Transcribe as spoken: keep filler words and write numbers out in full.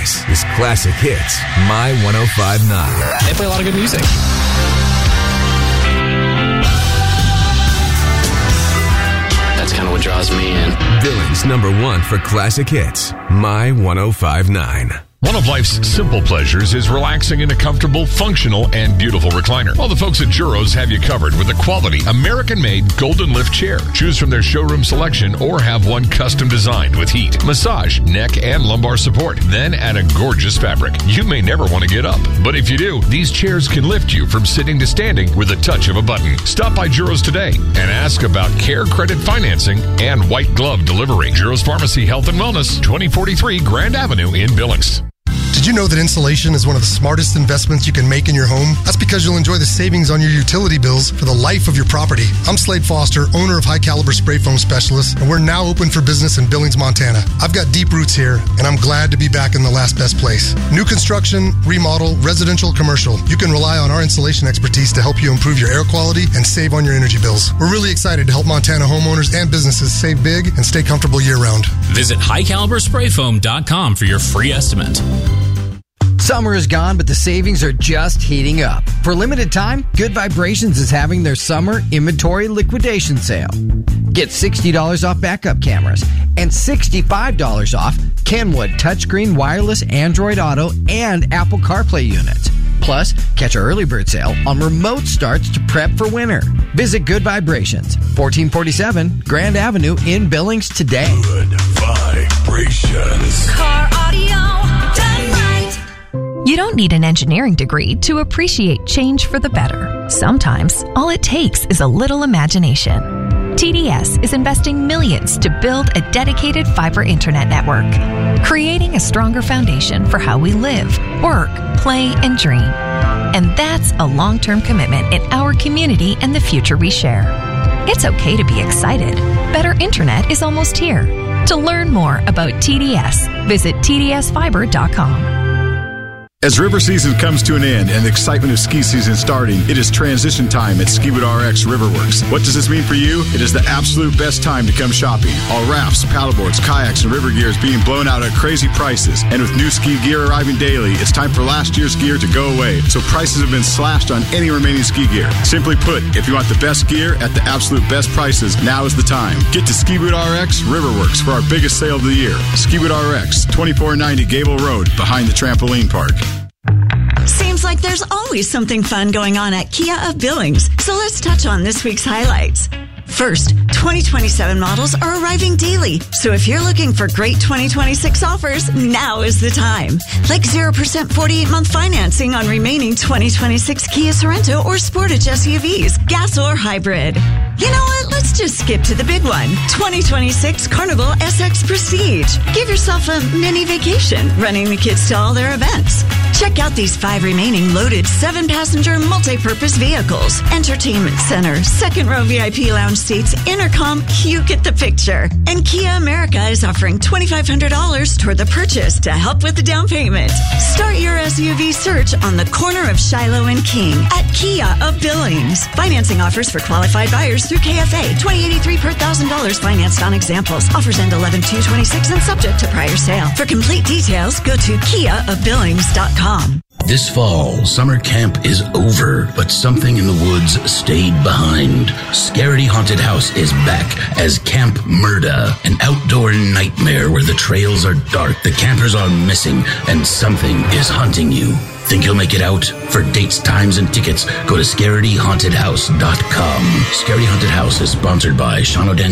This is Classic Hits, My one oh five point nine. They play a lot of good music. That's kind of what draws me in. Billings number one for Classic Hits, My one oh five point nine. One of life's simple pleasures is relaxing in a comfortable, functional, and beautiful recliner. Well, the folks at Juros have you covered with a quality, American-made Golden Lift chair. Choose from their showroom selection or have one custom designed with heat, massage, neck, and lumbar support. Then add a gorgeous fabric. You may never want to get up, but if you do, these chairs can lift you from sitting to standing with a touch of a button. Stop by Juros today and ask about Care Credit financing and white glove delivery. Juros Pharmacy Health and Wellness, twenty forty-three Grand Avenue in Billings. Did you know that insulation is one of the smartest investments you can make in your home? That's because you'll enjoy the savings on your utility bills for the life of your property. I'm Slade Foster, owner of High Caliber Spray Foam Specialist, and we're now open for business in Billings, Montana. I've got deep roots here, and I'm glad to be back in the last best place. New construction, remodel, residential, commercial. You can rely on our insulation expertise to help you improve your air quality and save on your energy bills. We're really excited to help Montana homeowners and businesses save big and stay comfortable year-round. Visit high caliber spray foam dot com for your free estimate. Summer is gone, but the savings are just heating up. For limited time, Good Vibrations is having their summer inventory liquidation sale. Get sixty dollars off backup cameras and sixty-five dollars off Kenwood touchscreen wireless Android Auto and Apple CarPlay units. Plus, catch our early bird sale on remote starts to prep for winter. Visit Good Vibrations, fourteen forty-seven Grand Avenue in Billings today. Good Vibrations. Car audio done right. You don't need an engineering degree to appreciate change for the better. Sometimes, all it takes is a little imagination. T D S is investing millions to build a dedicated fiber internet network, creating a stronger foundation for how we live, work, play, and dream. And that's a long-term commitment in our community and the future we share. It's okay to be excited. Better internet is almost here. To learn more about T D S, visit T D S fiber dot com. As river season comes to an end and the excitement of ski season starting, it is transition time at Skiwood R X Riverworks. What does this mean for you? It is the absolute best time to come shopping. All rafts, paddleboards, kayaks, and river gear is being blown out at crazy prices. And with new ski gear arriving daily, it's time for last year's gear to go away. So prices have been slashed on any remaining ski gear. Simply put, if you want the best gear at the absolute best prices, now is the time. Get to Skiwood R X Riverworks for our biggest sale of the year. Skiwood R X, twenty-four ninety Gable Road, behind the trampoline park. Seems like there's always something fun going on at Kia of Billings, so let's touch on this week's highlights. First, twenty twenty-seven models are arriving daily, so if you're looking for great twenty twenty-six offers, now is the time. Like zero percent forty-eight month financing on remaining twenty twenty-six Kia Sorento or Sportage S U Vs, gas or hybrid. You know what? Let's just skip to the big one. twenty twenty-six Carnival S X Prestige. Give yourself a mini vacation running the kids to all their events. Check out these five remaining loaded seven-passenger multi-purpose vehicles. Entertainment center, second row V I P lounge seats, intercom, you get the picture. And Kia America is offering twenty-five hundred dollars toward the purchase to help with the down payment. Start your S U V search on the corner of Shiloh and King at Kia of Billings. Financing offers for qualified buyers through K F A. twenty eighty-three per one thousand dollars financed on examples. Offers end eleven two twenty-six and subject to prior sale. For complete details, go to kia of billings dot com. This fall, summer camp is over, but something in the woods stayed behind. Scaredy Haunted House is back as Camp Murda, an outdoor nightmare where the trails are dark, the campers are missing, and something is hunting you. Think you'll make it out? For dates, times, and tickets, go to scaredy haunted house dot com. Scaredy Haunted House is sponsored by Sean O'Den